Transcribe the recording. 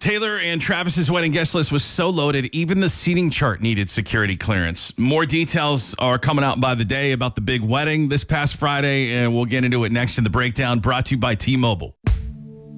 Taylor and Travis's wedding guest list was so loaded, even the seating chart needed security clearance. More details are coming out by the day about the big wedding this past Friday, and we'll get into it next in the breakdown, brought to you by T-Mobile.